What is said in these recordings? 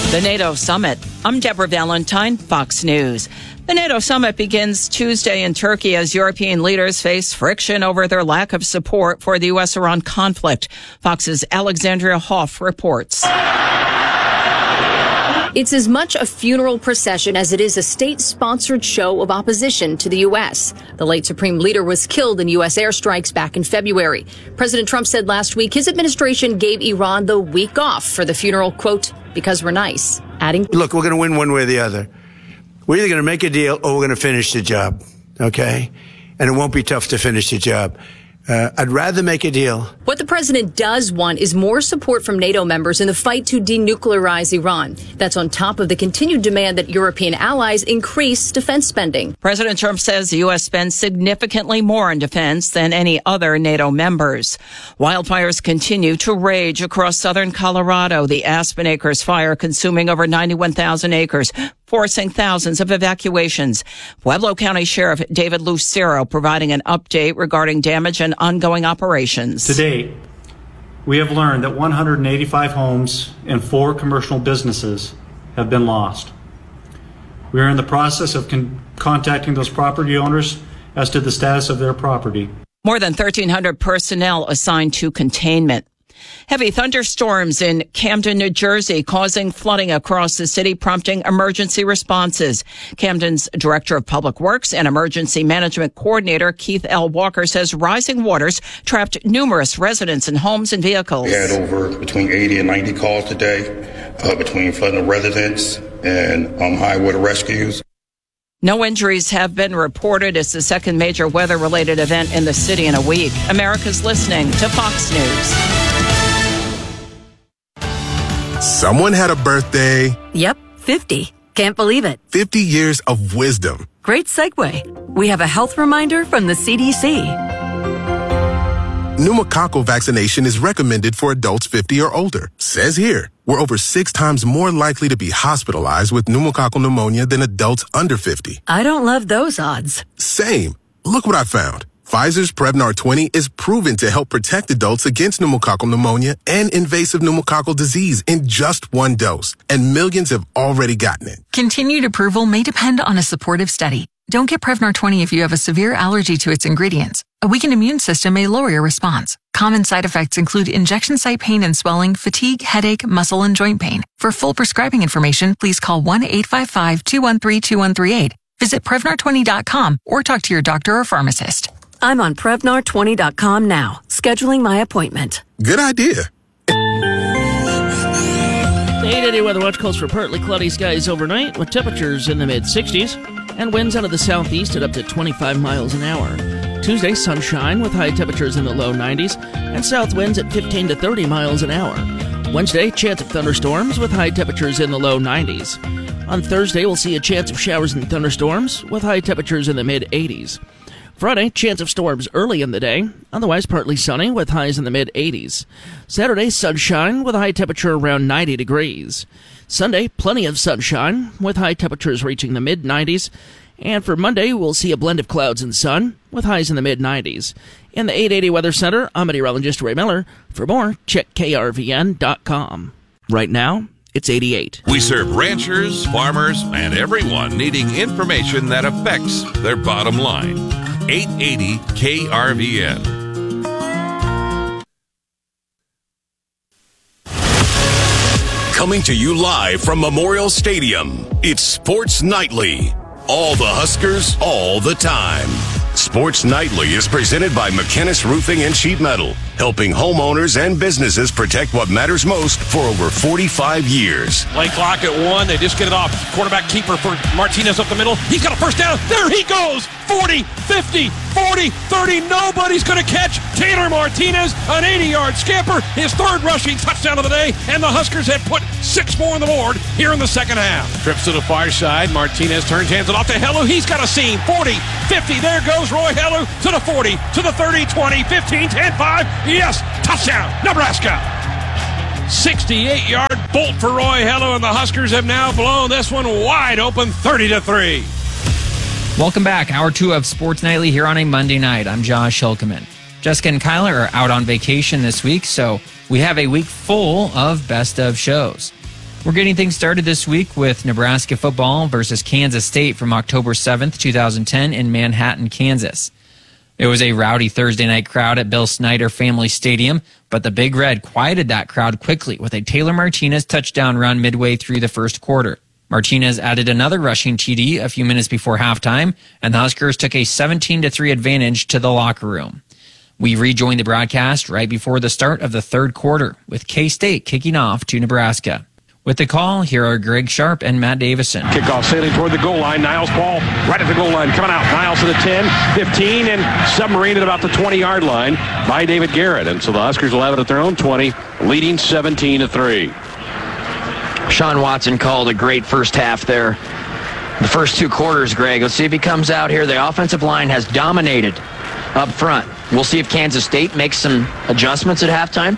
The NATO summit. I'm Deborah Valentine, Fox News. The NATO summit begins Tuesday in Turkey as European leaders face friction over their lack of support for the U.S.-Iran conflict. Fox's Alexandria Hoff reports. It's as much a funeral procession as it is a state-sponsored show of opposition to the U.S. The late Supreme Leader was killed in U.S. airstrikes back in February. President Trump said last week his administration gave Iran the week off for the funeral, quote, because we're nice, adding, look, we're going to win one way or the other. We're either going to make a deal or we're going to finish the job, okay? And it won't be tough to finish the job. I'd rather make a deal. What the president does want is more support from NATO members in the fight to denuclearize Iran. That's on top of the continued demand that European allies increase defense spending. President Trump says the U.S. spends significantly more on defense than any other NATO members. Wildfires continue to rage across southern Colorado. The Aspen Acres fire consuming over 91,000 acres, forcing thousands of evacuations. Pueblo County Sheriff David Lucero providing an update regarding damage and ongoing operations. To date, we have learned that 185 homes and 4 commercial businesses have been lost. We are in the process of contacting those property owners as to the status of their property. More than 1,300 personnel assigned to containment. Heavy thunderstorms in Camden, New Jersey, causing flooding across the city, prompting emergency responses. Camden's Director of Public Works and Emergency Management Coordinator, Keith L. Walker, says rising waters trapped numerous residents and homes and vehicles. We had over between 80 and 90 calls today between flooding residents and high water rescues. No injuries have been reported. It's the second major weather-related event in the city in a week. America's listening to Fox News. Someone had a birthday. Yep, 50. Can't believe it. 50 years of wisdom. Great segue. We have a health reminder from the CDC. Pneumococcal vaccination is recommended for adults 50 or older. Says here, we're over 6 times more likely to be hospitalized with pneumococcal pneumonia than adults under 50. I don't love those odds. Same. Look what I found. Pfizer's Prevnar 20 is proven to help protect adults against pneumococcal pneumonia and invasive pneumococcal disease in just 1 dose, and millions have already gotten it. Continued approval may depend on a supportive study. Don't get Prevnar 20 if you have a severe allergy to its ingredients. A weakened immune system may lower your response. Common side effects include injection site pain and swelling, fatigue, headache, muscle, and joint pain. For full prescribing information, please call 1-855-213-2138. Visit Prevnar20.com or talk to your doctor or pharmacist. I'm on Prevnar20.com now, scheduling my appointment. Good idea. The 880 Weather Watch calls for partly cloudy skies overnight with temperatures in the mid-60s and winds out of the southeast at up to 25 miles an hour. Tuesday, sunshine with high temperatures in the low 90s and south winds at 15 to 30 miles an hour. Wednesday, chance of thunderstorms with high temperatures in the low 90s. On Thursday, we'll see a chance of showers and thunderstorms with high temperatures in the mid-80s. Friday, chance of storms early in the day, otherwise partly sunny with highs in the mid-80s. Saturday, sunshine with a high temperature around 90 degrees. Sunday, plenty of sunshine with high temperatures reaching the mid-90s. And for Monday, we'll see a blend of clouds and sun with highs in the mid-90s. In the 880 Weather Center, I'm meteorologist Ray Miller. For more, check krvn.com. Right now, it's 88. We serve ranchers, farmers, and everyone needing information that affects their bottom line. 880 KRVN. Coming to you live from Memorial Stadium, it's Sports Nightly. All the Huskers, all the time. Sports Nightly is presented by McKinnis Roofing and Sheet Metal, helping homeowners and businesses protect what matters most for over 45 years. Play clock at 1. They just get it off. Quarterback keeper for Martinez up the middle. He's got a first down. There he goes. 40, 50, 40, 30. Nobody's going to catch Taylor Martinez. An 80-yard scamper. His third rushing touchdown of the day. And the Huskers have put 6 more on the board here in the second half. Trips to the far side. Martinez turns, hands it off to Hellu. He's got a seam. 40, 50. There goes Roy Hellu to the 40, to the 30, 20, 15, 10, 5. Yes, touchdown, Nebraska. 68-yard bolt for Roy Hellu, and the Huskers have now blown this one wide open, 30-3. Welcome back. Hour 2 of Sports Nightly here on a Monday night. I'm Josh Hilkeman. Jessica and Kyler are out on vacation this week, so we have a week full of best of shows. We're getting things started this week with Nebraska football versus Kansas State from October 7th, 2010 in Manhattan, Kansas. It was a rowdy Thursday night crowd at Bill Snyder Family Stadium, but the Big Red quieted that crowd quickly with a Taylor Martinez touchdown run midway through the first quarter. Martinez added another rushing TD a few minutes before halftime, and the Huskers took a 17-3 advantage to the locker room. We rejoined the broadcast right before the start of the third quarter, with K-State kicking off to Nebraska. With the call, here are Greg Sharp and Matt Davison. Kickoff sailing toward the goal line. Niles ball right at the goal line. Coming out. Niles to the 10, 15, and submarine at about the 20-yard line by David Garrett. And so the Huskers will have it at their own 20, leading 17-3. Sean Watson called a great first half there. The first two quarters, Greg. Let's see if he comes out here. The offensive line has dominated up front. We'll see if Kansas State makes some adjustments at halftime.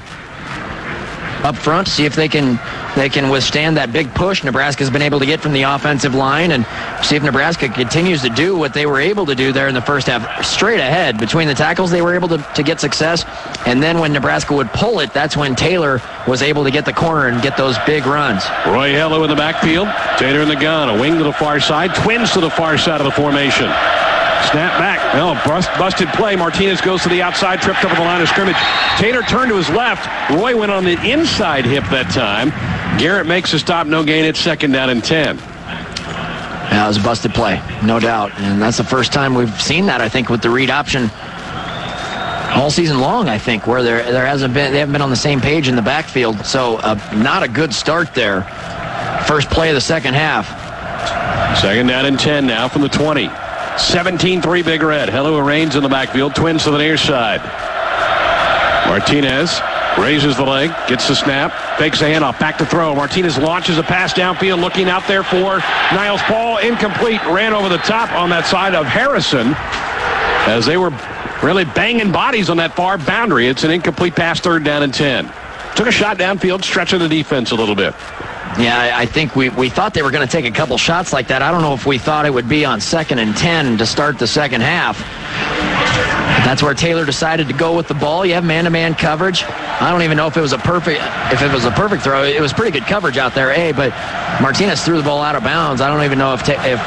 Up front, see if they can withstand that big push Nebraska's been able to get from the offensive line, and see if Nebraska continues to do what they were able to do there in the first half. Straight ahead between the tackles, they were able to get success, and then when Nebraska would pull it, that's when Taylor was able to get the corner and get those big runs. Roy Hello in the backfield, Taylor in the gun, a wing to the far side, twins to the far side of the formation. Snap back. Busted play. Martinez goes to the outside, tripped up at the line of scrimmage. Taylor turned to his left. Roy went on the inside hip that time. Garrett makes a stop, no gain. It's second down and 10. Yeah, it was a busted play, no doubt. And that's the first time we've seen that, I think, with the read option all season long, I think, where they haven't been on the same page in the backfield. So not a good start there. First play of the second half. Second down and 10 now from the 20. 17-3 Big Red. Hello arraigns in the backfield. Twins to the near side. Martinez raises the leg, gets the snap, fakes the handoff, back to throw. Martinez launches a pass downfield, looking out there for Niles Paul. Incomplete. Ran over the top on that side of Harrison as they were really banging bodies on that far boundary. It's an incomplete pass, third down and 10. Took a shot downfield, stretching the defense a little bit. Yeah, I think we thought they were going to take a couple shots like that. I don't know if we thought it would be on 2nd and 10 to start the second half. That's where Taylor decided to go with the ball. You have man-to-man coverage. I don't even know if it was a perfect throw. It was pretty good coverage out there, but Martinez threw the ball out of bounds. I don't even know if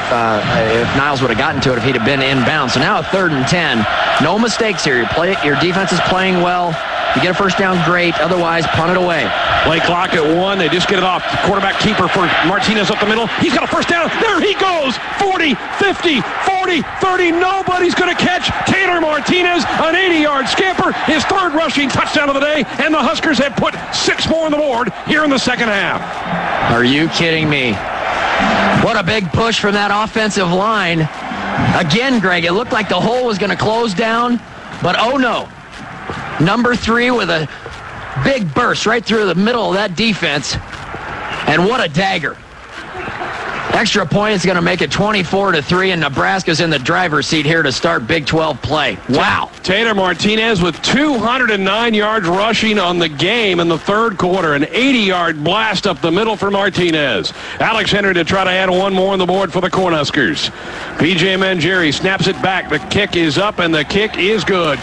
Niles would have gotten to it if he'd have been inbounds. So now a 3rd and 10. No mistakes here. Your defense is playing well. You get a first down, great. Otherwise, punt it away. Play clock at 1. They just get it off. Quarterback keeper for Martinez up the middle. He's got a first down. There he goes. 40, 50, 40, 30. Nobody's going to catch Taylor Martinez. An 80-yard scamper. His third rushing touchdown of the day. And the Huskers have put 6 more on the board here in the second half. Are you kidding me? What a big push from that offensive line. Again, Greg, it looked like the hole was going to close down. But oh no. Number 3 with a big burst right through the middle of that defense. And what a dagger. Extra point is going to make it 24-3, and Nebraska's in the driver's seat here to start Big 12 play. Wow. Taylor Martinez with 209 yards rushing on the game in the third quarter. An 80-yard blast up the middle for Martinez. Alex Henry to try to add one more on the board for the Cornhuskers. P.J. Mangieri snaps it back. The kick is up, and the kick is good.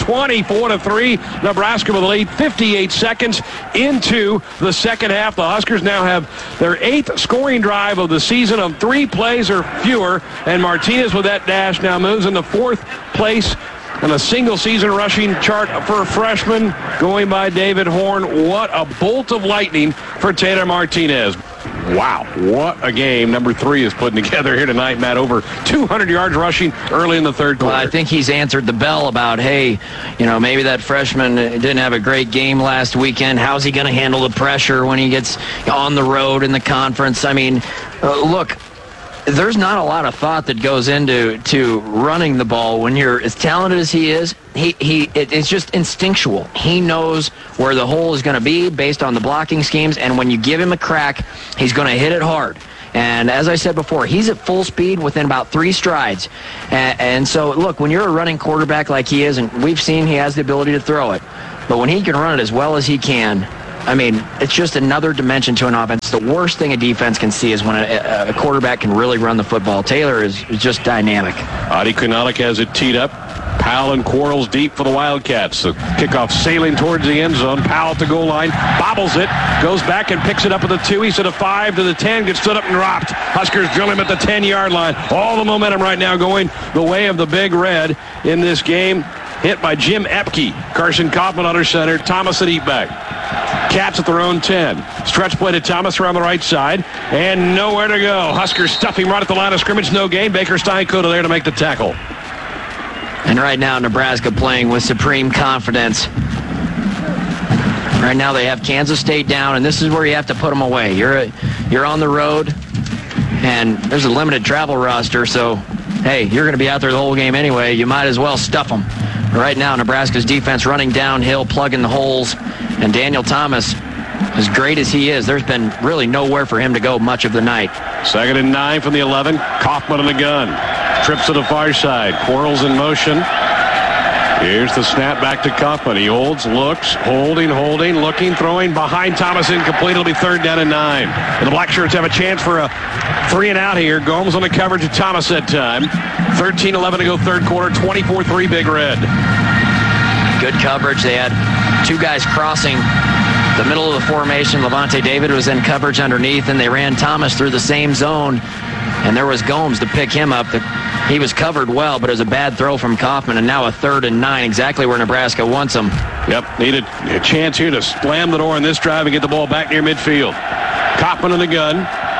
24-3, Nebraska with the lead. 58 seconds into the second half. The Huskers now have their 8th scoring drive of the season of 3 plays or fewer, and Martinez with that dash now moves into 4th place on a single season rushing chart for a freshman going by David Horn. What a bolt of lightning for Taylor Martinez. Wow, what a game number 3 is putting together here tonight, Matt. Over 200 yards rushing early in the third quarter. Well, I think he's answered the bell about, hey, maybe that freshman didn't have a great game last weekend. How's he going to handle the pressure when he gets on the road in the conference? I mean, look, there's not a lot of thought that goes into running the ball when you're as talented as he is. It's just instinctual. He knows where the hole is going to be based on the blocking schemes, and when you give him a crack, he's going to hit it hard. And as I said before, he's at full speed within about 3 strides. And so, look, when you're a running quarterback like he is, and we've seen he has the ability to throw it, but when he can run it as well as he can, I mean, it's just another dimension to an offense. The worst thing a defense can see is when a quarterback can really run the football. Taylor is just dynamic. Adi Kunalik has it teed up. Powell and Quarles deep for the Wildcats. The kickoff sailing towards the end zone. Powell at the goal line, bobbles it, goes back and picks it up at the 2. He's at a 5 to the 10, gets stood up and dropped. Huskers drill him at the 10-yard line. All the momentum right now going the way of the Big Red in this game. Hit by Jim Epke. Carson Kaufman under center. Thomas at eat-back. Cats at their own 10. Stretch play to Thomas around the right side. And nowhere to go. Huskers stuff him right at the line of scrimmage. No gain. Baker Steinkoda there to make the tackle. And right now, Nebraska playing with supreme confidence. Right now, they have Kansas State down, and this is where you have to put them away. You're on the road, and there's a limited travel roster, so, hey, you're going to be out there the whole game anyway. You might as well stuff them. Right now, Nebraska's defense running downhill, plugging the holes, and Daniel Thomas, as great as he is, there's been really nowhere for him to go much of the night. 2nd and 9 from the 11. Kaufman in the gun. Trips to the far side. Quarles in motion. Here's the snap back to Kaufman. He holds, looks, holding, looking, throwing behind Thomas, incomplete. It'll be 3rd down and 9. And the Black Shirts have a chance for a 3 and out here. Gomes on the coverage of Thomas that time. 13-11 to go third quarter. 24-3 Big Red. Good coverage. They had 2 guys crossing the middle of the formation. Levante David was in coverage underneath, and they ran Thomas through the same zone. And there was Gomes to pick him up. He was covered well, but it was a bad throw from Kaufman, and now a 3rd and 9, exactly where Nebraska wants them. Yep, needed a chance here to slam the door in this drive and get the ball back near midfield. Kaufman in the gun.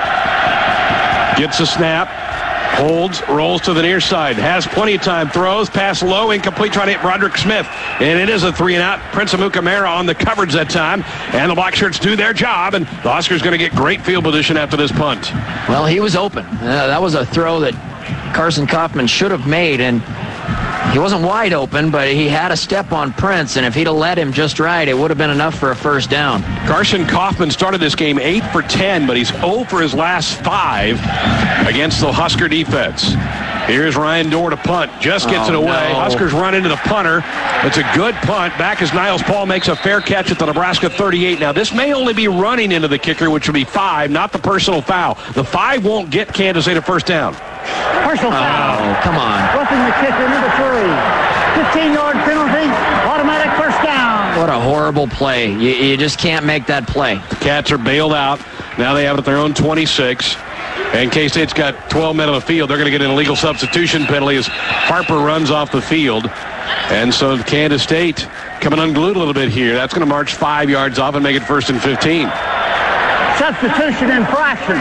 Gets a snap. Holds, rolls to the near side. Has plenty of time. Throws, pass low, incomplete, trying to hit Roderick Smith. And it is a 3 and out. Prince Amukamara on the coverage that time. And the Black Shirts do their job. And the Huskers going to get great field position after this punt. Well, he was open. That was a throw that Carson Kaufman should have made. And he wasn't wide open, but he had a step on Prince. And if he'd have let him just right, it would have been enough for a first down. Carson Kaufman started this game 8 for 10, but he's 0 for his last 5 against the Husker defense. Here's Ryan Dorr to punt. Just gets it away. No. Huskers run into the punter. It's a good punt. Back as Niles Paul makes a fair catch at the Nebraska 38. Now, this may only be running into the kicker, which would be 5, not the personal foul. The 5 won't get Kansas State a first down. Personal foul. Oh, come on. Roughing the kicker, number 3. 15-yard penalty. Automatic first down. What a horrible play. You just can't make that play. The Cats are bailed out. Now they have it at their own 26. And K-State's got 12 men on the field. They're going to get an illegal substitution penalty as Harper runs off the field. And so Kansas State coming unglued a little bit here. That's going to march 5 yards off and make it 1st and 15. Substitution infraction.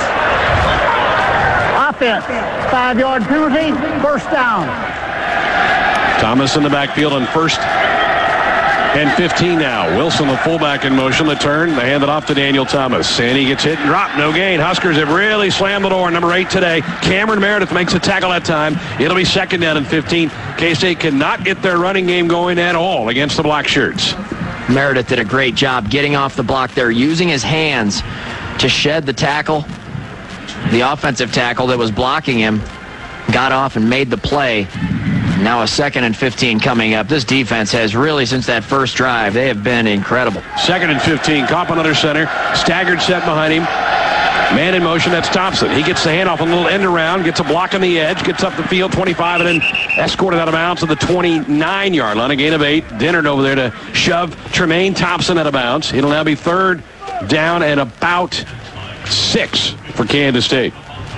Offense. 5-yard penalty. First down. Thomas in the backfield on 1st and 15 now. Wilson, the fullback, in motion. The turn. They hand it off to Daniel Thomas. And he gets hit and dropped. No gain. Huskers have really slammed the door. Number 8 today. Cameron Meredith makes a tackle that time. It'll be 2nd down and 15. K-State cannot get their running game going at all against the Black Shirts. Meredith did a great job getting off the block there, using his hands to shed the tackle. The offensive tackle that was blocking him got off and made the play. Now a 2nd and 15 coming up. This defense has really, since that first drive, they have been incredible. 2nd and 15. Kaufman under center. Staggered set behind him. Man in motion, that's Thompson. He gets the handoff, a little end around, gets a block on the edge, gets up the field, 25, and then escorted out of bounds to the 29-yard line. A gain of 8. Dennard over there to shove Tremaine Thompson out of bounds. It'll now be 3rd down and about 6 for Kansas State.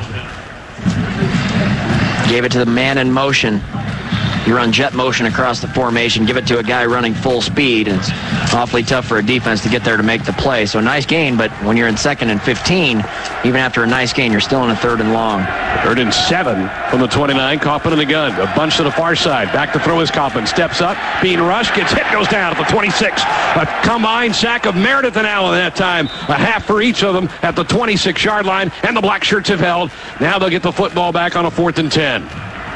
Gave it to the man in motion. You run jet motion across the formation, give it to a guy running full speed, and it's awfully tough for a defense to get there to make the play. So nice gain, but when you're in 2nd and 15, even after a nice gain, you're still in a 3rd and long. 3rd and 7 from the 29. Kaufman in the gun. A bunch to the far side. Back to throw is Kaufman. Steps up, being rushed, gets hit, goes down at the 26. A combined sack of Meredith and Allen that time. A half for each of them at the 26-yard line, and the Black Shirts have held. Now they'll get the football back on a 4th and 10.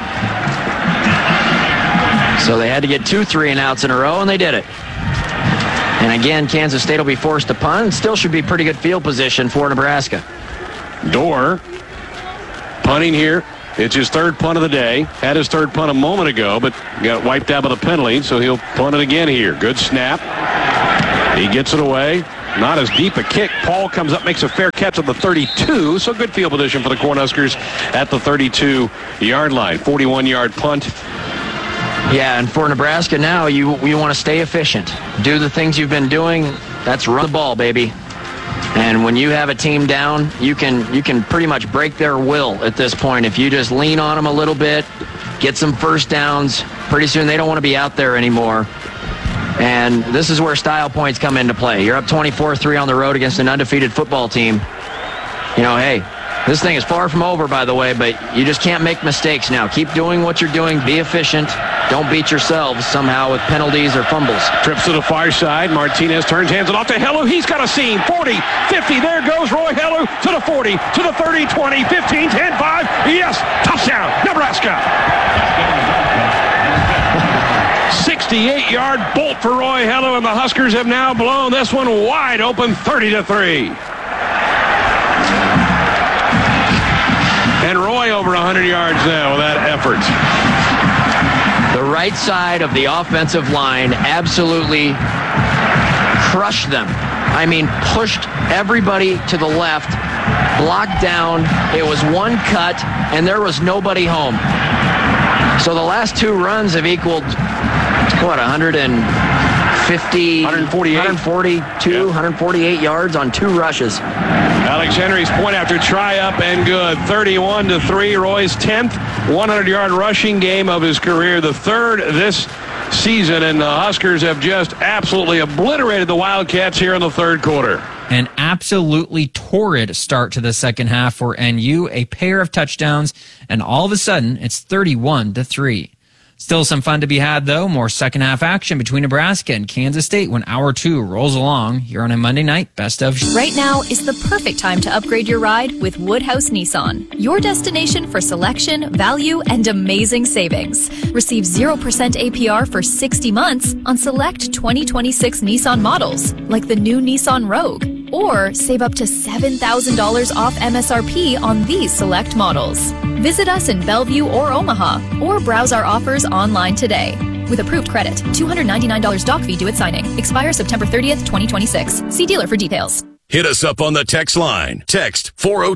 So they had to get 2 3-and-outs in a row, and they did it. And again, Kansas State will be forced to punt. Still should be pretty good field position for Nebraska. Dorr punting here. It's his 3rd punt of the day. Had his 3rd punt a moment ago, but got wiped out by the penalty, so he'll punt it again here. Good snap. He gets it away. Not as deep a kick. Paul comes up, makes a fair catch at the 32, so good field position for the Cornhuskers at the 32-yard line. 41-yard punt. Yeah, and for Nebraska now, you want to stay efficient. Do the things you've been doing. That's run the ball, baby. And when you have a team down, you can pretty much break their will at this point. If you just lean on them a little bit, get some first downs, pretty soon they don't want to be out there anymore. And this is where style points come into play. You're up 24-3 on the road against an undefeated football team. You know, hey, this thing is far from over, by the way, but you just can't make mistakes now. Keep doing what you're doing. Be efficient. Don't beat yourselves somehow with penalties or fumbles. Trips to the far side. Martinez turns, hands it off to Helu. He's got a seam. 40, 50. There goes Roy Helu to the 40, to the 30, 20, 15, 10, 5. Yes, touchdown, Nebraska. 68-yard bolt for Roy Helu, and the Huskers have now blown this one wide open, 30-3. And Roy over 100 yards now with that effort. The right side of the offensive line absolutely crushed them. I mean, pushed everybody to the left, blocked down. It was one cut, and there was nobody home. So the last two runs have equaled, what, 150, 142, 148 yards on two rushes. Alex Henry's point after try up and good. 31-3, Roy's 10th 100-yard rushing game of his career, the third this season, and the Huskers have just absolutely obliterated the Wildcats here in the third quarter. An absolutely torrid start to the second half for NU, a pair of touchdowns, and all of a sudden it's 31-3. Still some fun to be had, though. More second half action between Nebraska and Kansas State when Hour 2 rolls along here on a Monday night best of. Right now is the perfect time to upgrade your ride with Woodhouse Nissan, your destination for selection, value, and amazing savings. Receive 0% APR for 60 months on select 2026 Nissan models, like the new Nissan Rogue. Or save up to $7,000 off MSRP on these select models. Visit us in Bellevue or Omaha, or browse our offers online today. With approved credit, $299 doc fee due at signing. Expires September 30th, 2026. See dealer for details. Hit us up on the text line. Text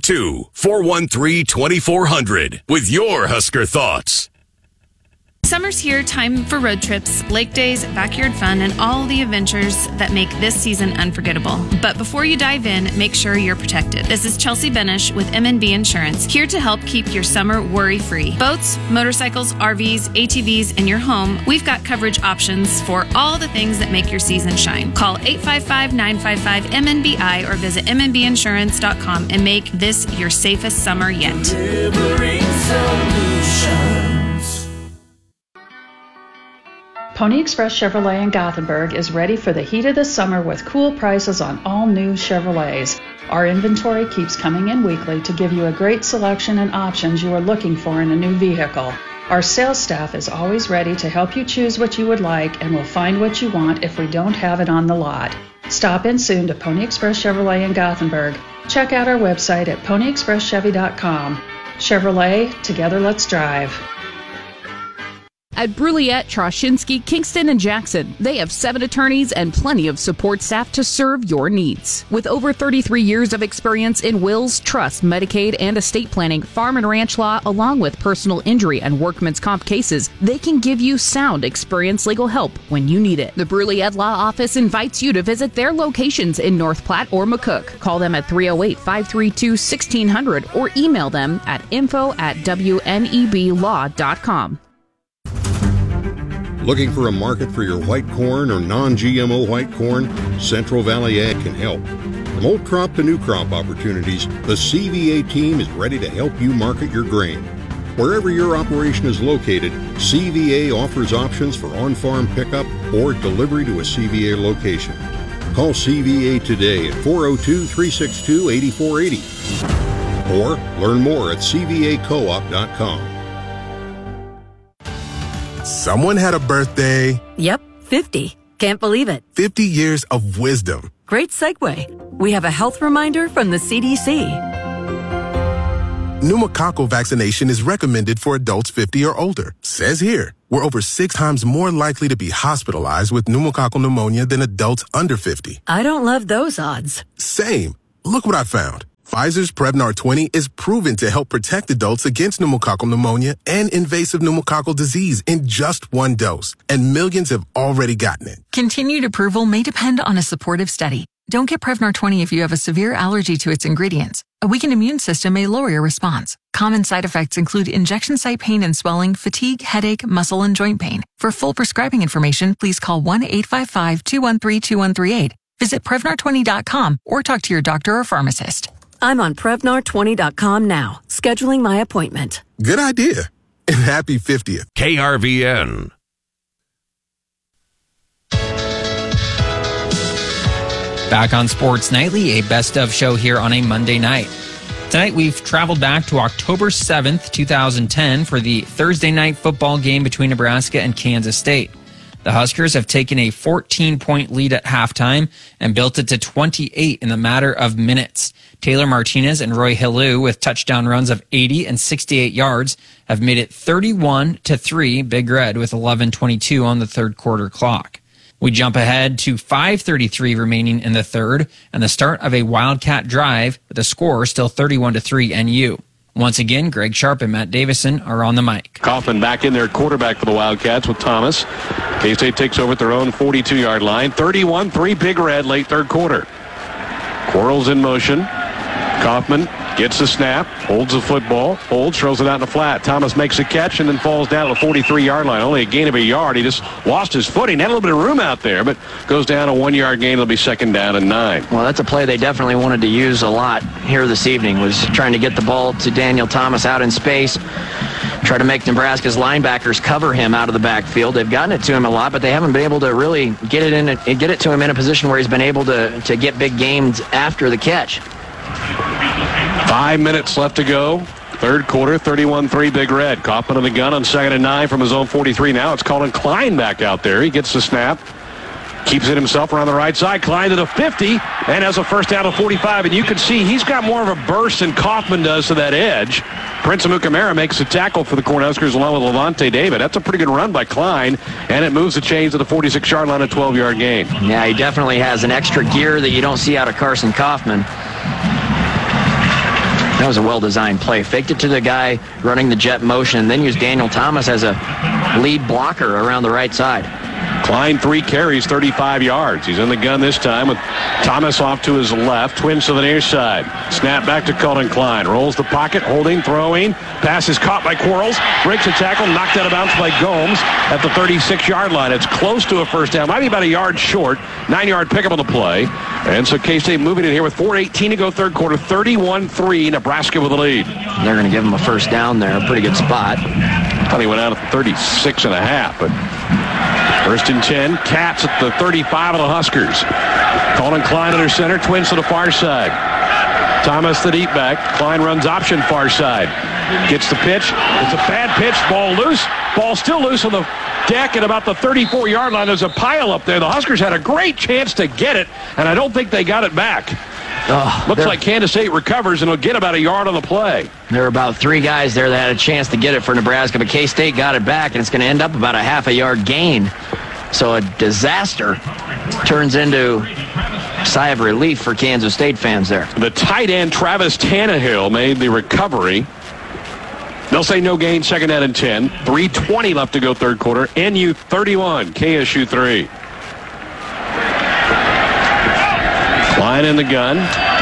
402-413-2400 with your Husker thoughts. Summer's here, time for road trips, lake days, backyard fun, and all the adventures that make this season unforgettable. But before you dive in, make sure you're protected. This is Chelsea Benish with M&B Insurance, here to help keep your summer worry-free. Boats, motorcycles, RVs, ATVs, and your home, we've got coverage options for all the things that make your season shine. Call 855-955-MNBI or visit MNBinsurance.com and make this your safest summer yet. Delivering solutions. Pony Express Chevrolet in Gothenburg is ready for the heat of the summer with cool prices on all new Chevrolets. Our inventory keeps coming in weekly to give you a great selection and options you are looking for in a new vehicle. Our sales staff is always ready to help you choose what you would like and will find what you want if we don't have it on the lot. Stop in soon to Pony Express Chevrolet in Gothenburg. Check out our website at ponyexpresschevy.com. Chevrolet, together let's drive. At Brulliette, Troshinsky, Kingston, and Jackson, they have 7 attorneys and plenty of support staff to serve your needs. With over 33 years of experience in wills, trust, Medicaid, and estate planning, farm and ranch law, along with personal injury and workman's comp cases, they can give you sound, experienced legal help when you need it. The Brulliette Law Office invites you to visit their locations in North Platte or McCook. Call them at 308-532-1600 or email them at info@wneblaw.com. Looking for a market for your white corn or non-GMO white corn? Central Valley Ag can help. From old crop to new crop opportunities, the CVA team is ready to help you market your grain. Wherever your operation is located, CVA offers options for on-farm pickup or delivery to a CVA location. Call CVA today at 402-362-8480 or learn more at cvacoop.com. Someone had a birthday. Yep, 50. Can't believe it. 50 years of wisdom. Great segue. We have a health reminder from the CDC. Pneumococcal vaccination is recommended for adults 50 or older. Says here, we're over 6 times more likely to be hospitalized with pneumococcal pneumonia than adults under 50. I don't love those odds. Same. Look what I found. Pfizer's Prevnar 20 is proven to help protect adults against pneumococcal pneumonia and invasive pneumococcal disease in just one dose, and millions have already gotten it. Continued approval may depend on a supportive study. Don't get Prevnar 20 if you have a severe allergy to its ingredients. A weakened immune system may lower your response. Common side effects include injection site pain and swelling, fatigue, headache, muscle, and joint pain. For full prescribing information, please call 1-855-213-2138. Visit Prevnar20.com or talk to your doctor or pharmacist. I'm on Prevnar20.com now, scheduling my appointment. Good idea. And happy 50th. KRVN. Back on Sports Nightly, a best of show here on a Monday night. Tonight we've traveled back to October 7th, 2010 for the Thursday night football game between Nebraska and Kansas State. The Huskers have taken a 14-point lead at halftime and built it to 28 in the matter of minutes. Taylor Martinez and Roy Helu, with touchdown runs of 80 and 68 yards, have made it 31-3 Big Red with 11:22 on the third quarter clock. We jump ahead to 5:33 remaining in the third and the start of a Wildcat drive with the score still 31-3 NU. Once again, Greg Sharp and Matt Davison are on the mic. Kaufman back in there, quarterback for the Wildcats with Thomas. K-State takes over at their own 42-yard line. 31-3 Big Red late third quarter. Quarles in motion. Kaufman gets the snap, holds the football, throws it out in the flat. Thomas makes a catch and then falls down at the 43-yard line. Only a gain of a yard. He just lost his footing. Had a little bit of room out there, but goes down a 1-yard gain. It'll be 2nd down and 9. Well, that's a play they definitely wanted to use a lot here this evening, was trying to get the ball to Daniel Thomas out in space, try to make Nebraska's linebackers cover him out of the backfield. They've gotten it to him a lot, but they haven't been able to really get it to him in a position where he's been able to get big gains after the catch. 5 minutes left to go. Third quarter, 31-3 Big Red. Kaufman on the gun on 2nd and 9 from his own 43. Now it's Colin Klein back out there. He gets the snap. Keeps it himself around the right side. Klein to the 50 and has a first down to 45. And you can see he's got more of a burst than Kaufman does to that edge. Prince Amukamara makes a tackle for the Cornhuskers along with Levante David. That's a pretty good run by Klein. And it moves the chains to the 46-yard line, a 12-yard gain. Yeah, he definitely has an extra gear that you don't see out of Carson Kaufman. That was a well-designed play. Faked it to the guy running the jet motion, and then used Daniel Thomas as a lead blocker around the right side. Klein, 3 carries, 35 yards. He's in the gun this time with Thomas off to his left. Twins to the near side. Snap back to Colin Klein. Rolls the pocket, holding, throwing. Pass is caught by Quarles. Breaks a tackle, knocked out of bounds by Gomes at the 36-yard line. It's close to a first down. Might be about a yard short. 9-yard pickup on the play. And so K-State moving in here with 4:18 to go third quarter. 31-3, Nebraska with the lead. They're going to give him a first down there. A pretty good spot. Thought he went out at the 36 and a half, but... First and 10, Cats at the 35 of the Huskers. Colin Klein under center, Twins to the far side. Thomas the deep back. Klein runs option far side. Gets the pitch. It's a bad pitch. Ball loose. Ball still loose on the deck at about the 34-yard line. There's a pile up there. The Huskers had a great chance to get it, and I don't think they got it back. Looks like Kansas State recovers and will get about a yard on the play. There were about 3 guys there that had a chance to get it for Nebraska, but K-State got it back, and it's going to end up about a half a yard gain. So a disaster turns into a sigh of relief for Kansas State fans there. The tight end, Travis Tannehill, made the recovery. They'll say no gain, 2nd down and 10. 3:20 left to go third quarter. NU 31, KSU 3. Klein in the gun.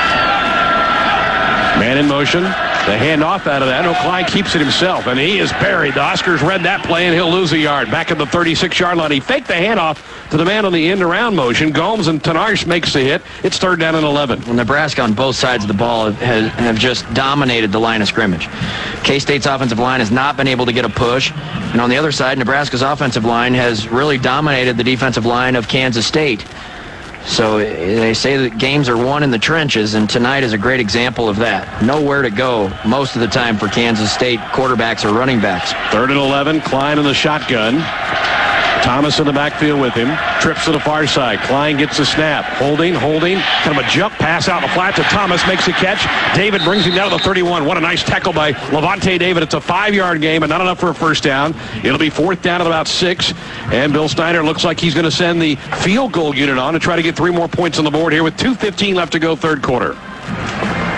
Man in motion. The handoff out of that. No, Klein keeps it himself, and he is buried. The Huskers read that play, and he'll lose a yard. Back at the 36-yard line. He faked the handoff to the man on the end-around motion. Gomes and Tanash makes the hit. It's 3rd down and 11. Well, Nebraska on both sides of the ball have just dominated the line of scrimmage. K-State's offensive line has not been able to get a push. And on the other side, Nebraska's offensive line has really dominated the defensive line of Kansas State. So they say that games are won in the trenches, and tonight is a great example of that. Nowhere to go most of the time for Kansas State quarterbacks or running backs. 3rd and 11, Klein in the shotgun. Thomas in the backfield with him. Trips to the far side. Klein gets the snap. Holding. Kind of a jump pass out in the flat to Thomas. Makes the catch. David brings him down to the 31. What a nice tackle by Levante David. It's a 5-yard game, but not enough for a first down. It'll be 4th down at about 6. And Bill Snyder looks like he's going to send the field goal unit on to try to get 3 more points on the board here with 2:15 left to go third quarter.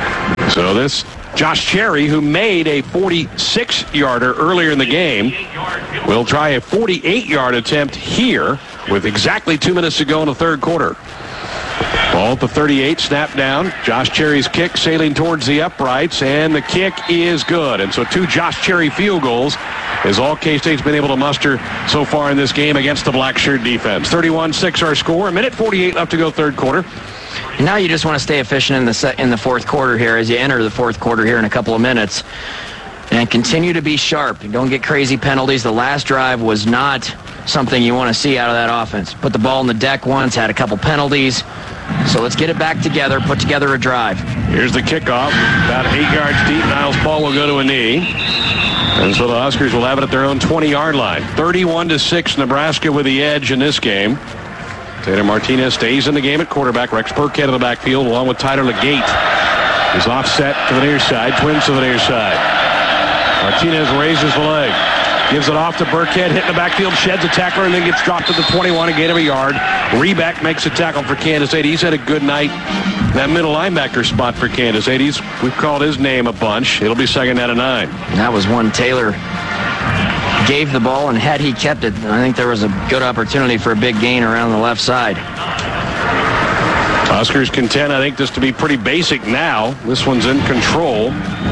So this Josh Cherry, who made a 46-yarder earlier in the game, will try a 48-yard attempt here with exactly 2 minutes to go in the third quarter. Ball at the 38, snap down. Josh Cherry's kick sailing towards the uprights, and the kick is good. And so 2 Josh Cherry field goals is all K-State's been able to muster so far in this game against the black shirt defense. 31-6 our score. 1:48 left to go third quarter. Now you just want to stay efficient in the fourth quarter here as you enter the fourth quarter here in a couple of minutes. And continue to be sharp. Don't get crazy penalties. The last drive was not something you want to see out of that offense. Put the ball on the deck once, had a couple penalties. So let's get it back together, put together a drive. Here's the kickoff, about 8 yards deep. Niles Paul will go to a knee. And so the Huskers will have it at their own 20-yard line. 31-6, Nebraska with the edge in this game. Taylor Martinez stays in the game at quarterback. Rex Burkhead in the backfield along with Tyler Legate. He's offset to the near side, twins to the near side. Martinez raises the leg. Gives it off to Burkhead, hitting the backfield, sheds a tackler, and then gets dropped to the 21, a gain of a yard. Reback makes a tackle for Kansas State. He's had a good night. That middle linebacker spot for Kansas State. We've called his name a bunch. It'll be second out of 9. That was one Taylor gave the ball, and had he kept it, I think there was a good opportunity for a big gain around the left side. Huskers content, I think, just to be pretty basic now. This one's in control.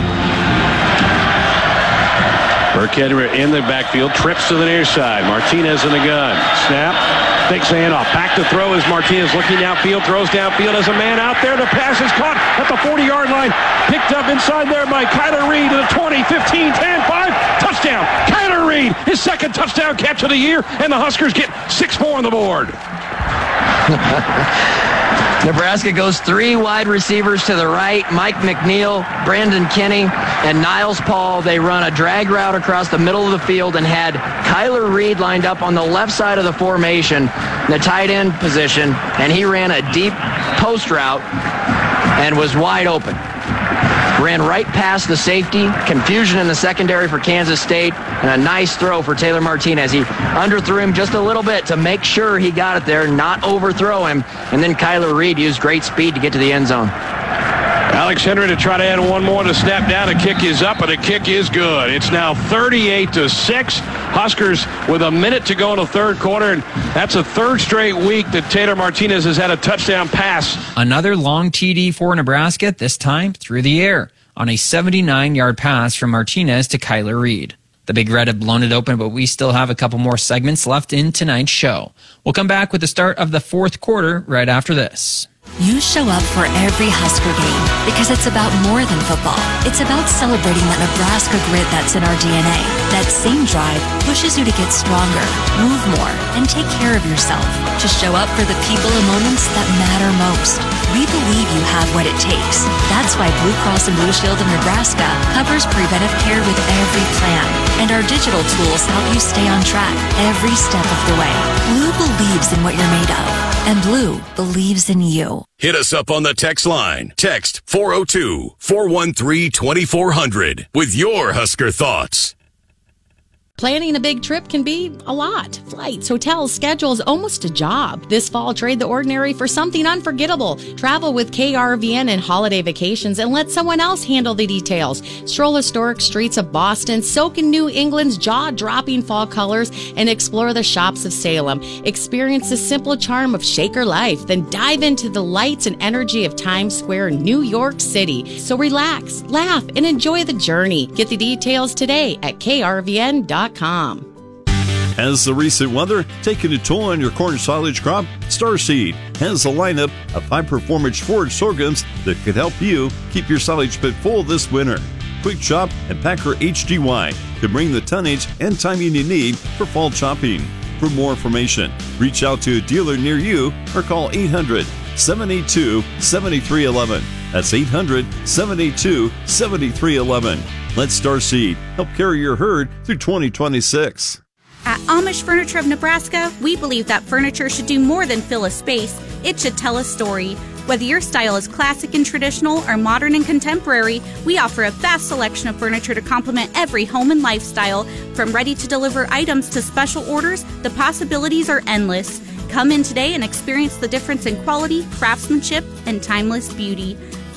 Burkhead in the backfield, trips to the near side. Martinez in the gun. Snap, takes the handoff. Back to throw as Martinez looking downfield, throws downfield as a man out there. The pass is caught at the 40-yard line. Picked up inside there by Kyler Reed to the 20, 15, 10, 5. Touchdown. Kyler Reed, his second touchdown catch of the year, and the Huskers get 6 more on the board. Nebraska goes 3 wide receivers to the right. Mike McNeil, Brandon Kinney, and Niles Paul. They run a drag route across the middle of the field and had Kyler Reed lined up on the left side of the formation, the tight end position, and he ran a deep post route and was wide open. Ran right past the safety, confusion in the secondary for Kansas State, and a nice throw for Taylor Martinez. He underthrew him just a little bit to make sure he got it there, not overthrow him, and then Kyler Reed used great speed to get to the end zone. Alex Henry to try to add one more to snap down. A kick is up, and a kick is good. It's now 38-6. Huskers with a minute to go in the third quarter, and that's a third straight week that Taylor Martinez has had a touchdown pass. Another long TD for Nebraska, this time through the air, on a 79-yard pass from Martinez to Kyler Reed. The Big Red have blown it open, but we still have a couple more segments left in tonight's show. We'll come back with the start of the fourth quarter right after this. You show up for every Husker game because it's about more than football. It's about celebrating that Nebraska grit that's in our DNA. That same drive pushes you to get stronger, move more, and take care of yourself. To show up for the people and moments that matter most. We believe you have what it takes. That's why Blue Cross and Blue Shield of Nebraska covers preventive care with every plan. And our digital tools help you stay on track every step of the way. Blue believes in what you're made of. And Blue believes in you. Hit us up on the text line. Text 402-413-2400 with your Husker thoughts. Planning a big trip can be a lot. Flights, hotels, schedules, almost a job. This fall, trade the ordinary for something unforgettable. Travel with KRVN and holiday vacations and let someone else handle the details. Stroll historic streets of Boston, soak in New England's jaw-dropping fall colors, and explore the shops of Salem. Experience the simple charm of Shaker life, then dive into the lights and energy of Times Square, New York City. So relax, laugh, and enjoy the journey. Get the details today at krvn.com. Has the recent weather taken a toll on your corn silage crop? Starseed has a lineup of high-performance forage sorghums that could help you keep your silage pit full this winter. Quick Chop and Packer HDY can bring the tonnage and timing you need for fall chopping. For more information, reach out to a dealer near you or call 800-782-7311. That's 800-782-7311. Let Starseed help carry your herd through 2026. At Amish Furniture of Nebraska, we believe that furniture should do more than fill a space. It should tell a story. Whether your style is classic and traditional or modern and contemporary, we offer a vast selection of furniture to complement every home and lifestyle. From ready-to-deliver items to special orders, the possibilities are endless. Come in today and experience the difference in quality, craftsmanship, and timeless beauty.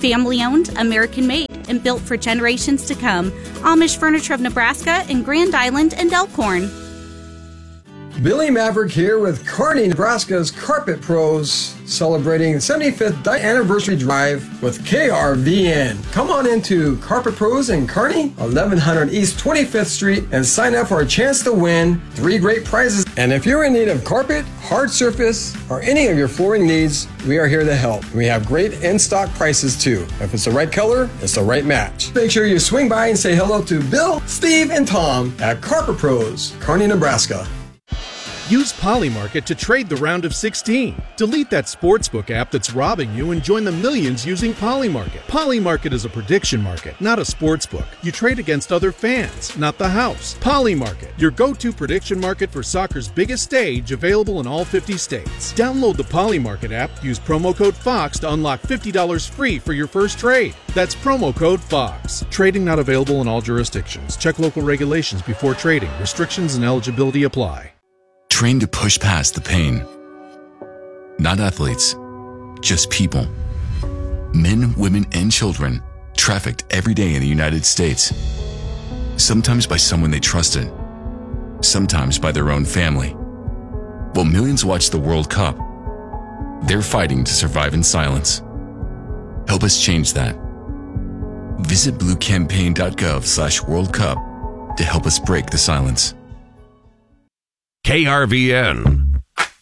Family-owned, American-made, and built for generations to come. Amish Furniture of Nebraska in Grand Island and Elkhorn. Billy Maverick here with Kearney, Nebraska's Carpet Pros, celebrating the 75th anniversary drive with KRVN. Come on into Carpet Pros in Kearney, 1100 East 25th Street, and sign up for a chance to win 3 great prizes. And if you're in need of carpet, hard surface, or any of your flooring needs, we are here to help. We have great in-stock prices too. If it's the right color, it's the right match. Make sure you swing by and say hello to Bill, Steve, and Tom at Carpet Pros, Kearney, Nebraska. Use Polymarket to trade the round of 16. Delete that sportsbook app that's robbing you and join the millions using Polymarket. Polymarket is a prediction market, not a sportsbook. You trade against other fans, not the house. Polymarket, your go-to prediction market for soccer's biggest stage, available in all 50 states. Download the Polymarket app, use promo code FOX to unlock $50 free for your first trade. That's promo code FOX. Trading not available in all jurisdictions. Check local regulations before trading. Restrictions and eligibility apply. Train to push past the pain. Not athletes, just people. Men, women, and children trafficked every day in the United States. Sometimes by someone they trusted, sometimes by their own family. While millions watch the World Cup, they're fighting to survive in silence. Help us change that. Visit bluecampaign.gov/World Cup to help us break the silence. KRVN.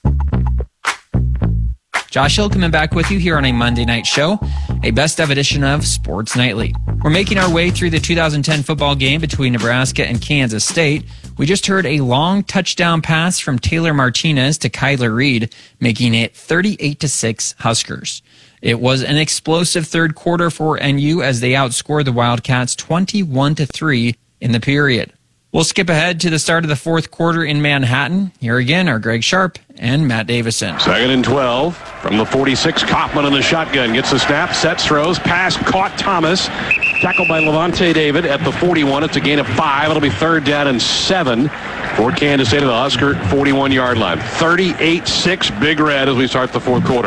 Josh Hill coming back with you here on a Monday night show, a best of edition of Sports Nightly. We're making our way through the 2010 football game between Nebraska and Kansas State. We just heard a long touchdown pass from Taylor Martinez to Kyler Reed, making it 38-6 Huskers. It was an explosive third quarter for NU as they outscored the Wildcats 21-3 in the period. We'll skip ahead to the start of the fourth quarter in Manhattan. Here again are Greg Sharp and Matt Davison. 2nd and 12 from the 46. Kaufman in the shotgun. Gets the snap, sets, throws, pass, caught Thomas. Tackled by Levante David at the 41. It's a gain of 5. It'll be 3rd down and 7 for Kansas State at the Husker 41-yard line. 38-6 Big Red as we start the fourth quarter.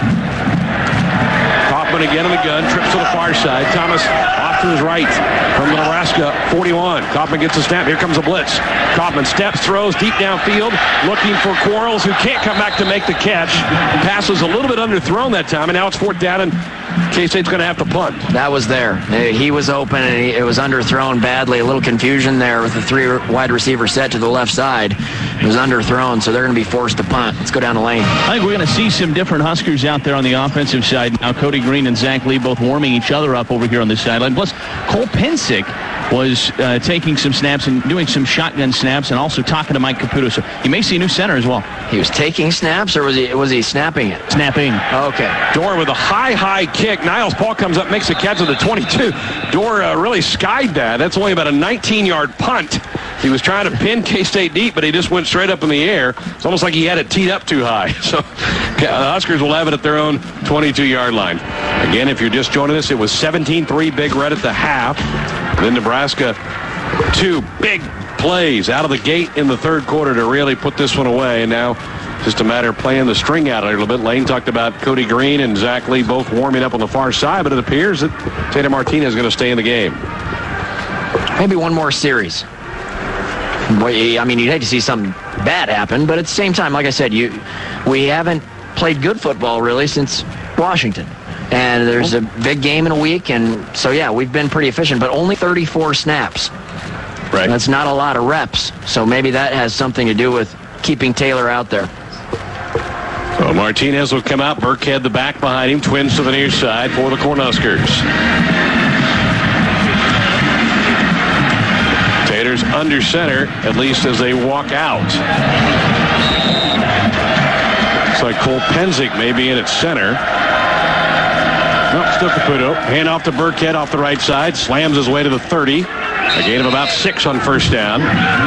Kaufman again in the gun, trips to the far side. Thomas off to his right from the Nebraska 41. Kaufman gets a snap. Here comes a blitz. Kaufman steps, throws deep downfield, looking for Quarles, who can't come back to make the catch. Pass was a little bit underthrown that time, and now it's 4th down, and K-State's going to have to punt. That was there. He was open, and it was underthrown badly. A little confusion there with the 3 wide receiver set to the left side. It was underthrown, so they're going to be forced to punt. Let's go down the lane. I think we're going to see some different Huskers out there on the offensive side. Now, Cody Green and Zach Lee both warming each other up over here on this sideline. Plus, Cole Pensick was taking some snaps and doing some shotgun snaps and also talking to Mike Caputo. So you may see a new center as well. He was taking snaps, or was he snapping it? Snapping. Okay. Dorr with a high kick. Niles Paul comes up, makes a catch at the 22. Dorr really skied that. That's only about a 19-yard punt. He was trying to pin K-State deep, but he just went straight up in the air. It's almost like he had it teed up too high. So the Huskers will have it at their own 22-yard line. Again, if you're just joining us, it was 17-3 Big Red at the half. Then Nebraska, 2 big plays out of the gate in the third quarter to really put this one away. And now just a matter of playing the string out a little bit. Lane talked about Cody Green and Zach Lee both warming up on the far side, but it appears that Taylor Martinez is going to stay in the game. Maybe one more series. I mean, you'd hate to see something bad happen, but at the same time, like I said, we haven't played good football really since Washington. And there's a big game in a week, and so, yeah, we've been pretty efficient, but only 34 snaps. Right. That's not a lot of reps, so maybe that has something to do with keeping Taylor out there. So Martinez will come out. Burkhead the back behind him. Twins to the near side for the Cornhuskers. Taters under center, at least as they walk out. Looks like Cole Pensick may be in at center. Nope, still Caputo. Hand off to Burkhead off the right side. Slams his way to the 30. A gain of about 6 on first down.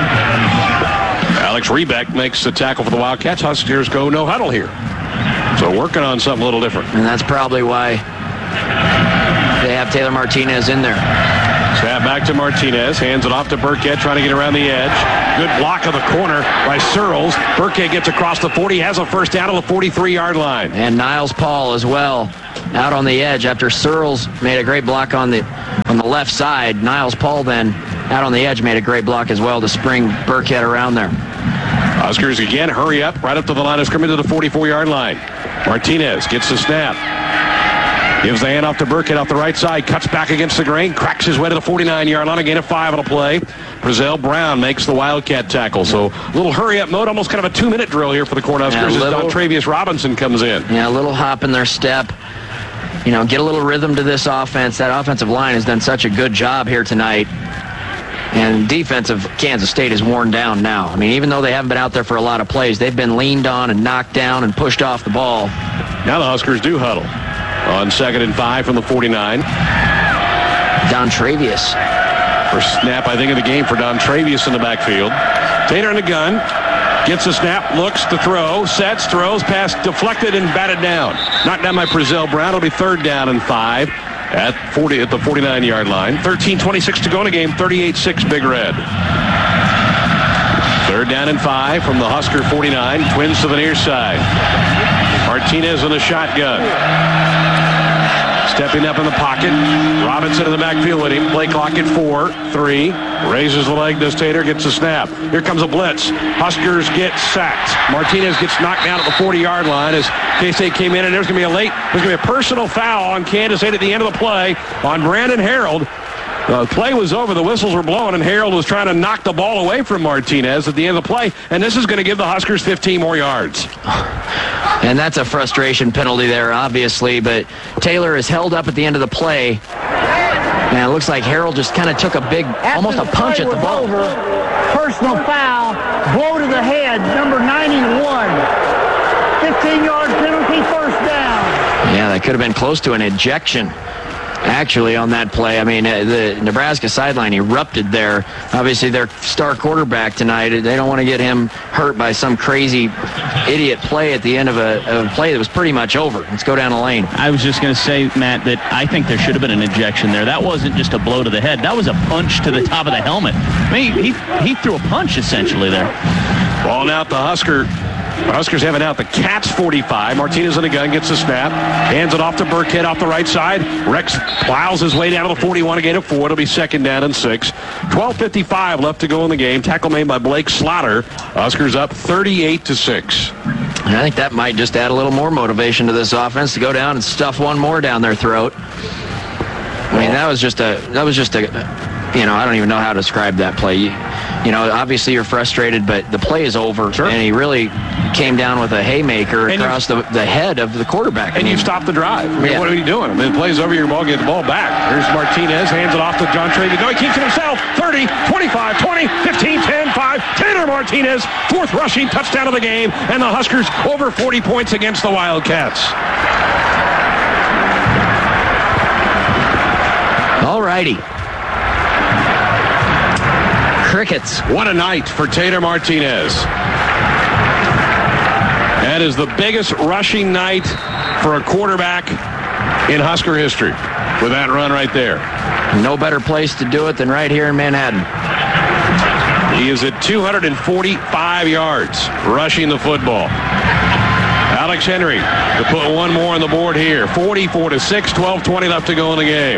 Alex Rebeck makes the tackle for the Wildcats. Huskers go no huddle here. So working on something a little different. And that's probably why they have Taylor Martinez in there. Snap back to Martinez. Hands it off to Burkhead, trying to get around the edge. Good block of the corner by Searles. Burkhead gets across the 40, has a first down to the 43-yard line. And Niles Paul as well. out on the edge after Searles made a great block on the left side. Niles Paul then out on the edge made a great block as well to spring Burkhead around there. Huskers again hurry up right up to the line of scrimmage to the 44-yard line. Martinez gets the snap. Gives the handoff to Burkhead off the right side. Cuts back against the grain. Cracks his way to the 49-yard line. Again, a 5 on a play. Brazil Brown makes the Wildcat tackle. So a little hurry-up mode. Almost kind of a 2-minute drill here for the Cornhuskers as Dontravius Robinson comes in. Yeah, a little hop in their step. You know, get a little rhythm to this offense. That offensive line has done such a good job here tonight. And defense of Kansas State is worn down now. I mean, even though they haven't been out there for a lot of plays, they've been leaned on and knocked down and pushed off the ball. Now the Huskers do huddle. On 2nd and 5 from the 49. Dontravius. First snap, I think, of the game for Dontravius in the backfield. Taylor in the gun. Gets a snap, looks to throw, sets, throws, pass deflected and batted down. Knocked down by Brazil Brown. It'll be 3rd down and 5 at the 49-yard line. 13:26 to go in the game. 38-6 Big Red. 3rd down and 5 from the Husker 49. Twins to the near side. Martinez in the shotgun. Stepping up in the pocket. Robinson in the backfield with him. Play clock at 4-3. Raises the leg, does Tater, gets the snap. Here comes a blitz. Huskers get sacked. Martinez gets knocked down at the 40-yard line as K-State came in, and there's going to be a personal foul on Kansas State at the end of the play on Brandon Harold. The play was over, the whistles were blowing, and Harold was trying to knock the ball away from Martinez at the end of the play, and this is going to give the Huskers 15 more yards. And that's a frustration penalty there, obviously, but Taylor is held up at the end of the play, and it looks like Harold just kind of took almost a punch at the ball. Over, personal foul, blow to the head, number 91. 15-yard penalty, 1st down. Yeah, that could have been close to an ejection. Actually, on that play, I mean, the Nebraska sideline erupted there. Obviously, their star quarterback tonight, they don't want to get him hurt by some crazy idiot play at the end of a play that was pretty much over. Let's go down the lane. I was just going to say, Matt, that I think there should have been an ejection there. That wasn't just a blow to the head. That was a punch to the top of the helmet. I mean, he threw a punch, essentially, there. Ball out the Huskers have it out the Cats 45. Martinez in the gun, gets the snap, hands it off to Burkhead off the right side. Rex plows his way down to the 41 again at 4. It'll be 2nd down and 6. 12:55 left to go in the game. Tackle made by Blake Slaughter. Huskers up 38-6. And I think that might just add a little more motivation to this offense to go down and stuff one more down their throat. I mean, that was just a, you know, I don't even know how to describe that play. You know, obviously you're frustrated, but the play is over. Sure. And he really came down with a haymaker across the head of the quarterback. And you stopped the drive. I mean, what are you doing? I mean, the play's over, your ball, get the ball back. Here's Martinez, hands it off to Dontravius. No, he keeps it himself. 30, 25, 20, 15, 10, 5. Taylor Martinez, 4th rushing touchdown of the game, and the Huskers over 40 points against the Wildcats. All righty. Crickets. What a night for Taylor Martinez. That is the biggest rushing night for a quarterback in Husker history with that run right there. No better place to do it than right here in Manhattan. He is at 245 yards rushing the football. Alex Henry to put one more on the board here. 44-6, 12:20 left to go in the game.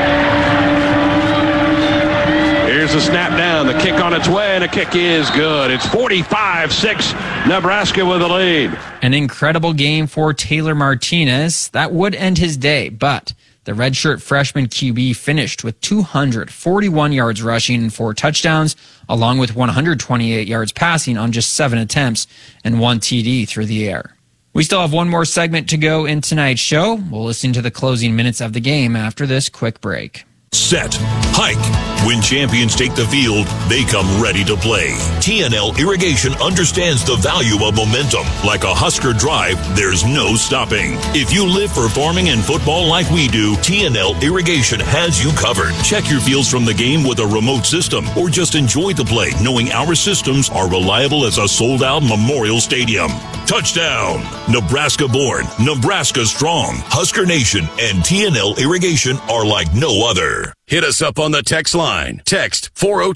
Here's the snap down, the kick on its way, and the kick is good. It's 45-6, Nebraska with the lead. An incredible game for Taylor Martinez. That would end his day, but the redshirt freshman QB finished with 241 yards rushing and 4 touchdowns, along with 128 yards passing on just 7 attempts and 1 TD through the air. We still have one more segment to go in tonight's show. We'll listen to the closing minutes of the game after this quick break. Set. Hike. When champions take the field, they come ready to play. TNL Irrigation understands the value of momentum. Like a Husker drive, there's no stopping. If you live for farming and football like we do, TNL Irrigation has you covered. Check your fields from the game with a remote system, or just enjoy the play knowing our systems are reliable as a sold-out Memorial Stadium. Touchdown! Nebraska born, Nebraska strong. Husker Nation and TNL Irrigation are like no other. Hit us up on the text line. Text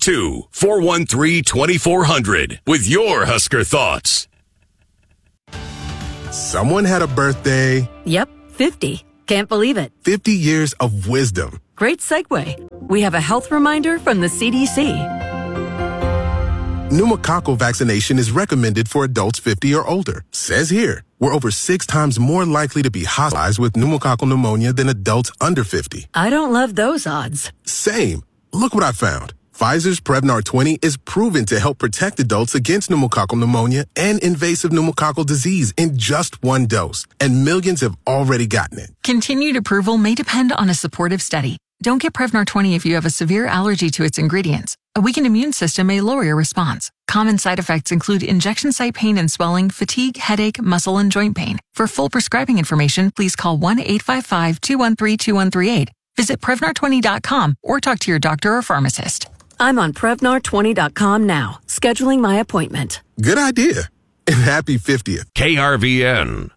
402-413-2400 with your Husker thoughts. Someone had a birthday. Yep, 50. Can't believe it. 50 years of wisdom. Great segue. We have a health reminder from the CDC. Pneumococcal vaccination is recommended for adults 50 or older. Says here, we're over 6 times more likely to be hospitalized with pneumococcal pneumonia than adults under 50. I don't love those odds. Same. Look what I found. Pfizer's Prevnar 20 is proven to help protect adults against pneumococcal pneumonia and invasive pneumococcal disease in just 1 dose. And millions have already gotten it. Continued approval may depend on a supportive study. Don't get Prevnar 20 if you have a severe allergy to its ingredients. A weakened immune system may lower your response. Common side effects include injection site pain and swelling, fatigue, headache, muscle, and joint pain. For full prescribing information, please call 1-855-213-2138. Visit Prevnar20.com or talk to your doctor or pharmacist. I'm on Prevnar20.com now, scheduling my appointment. Good idea. And happy 50th. KRVN.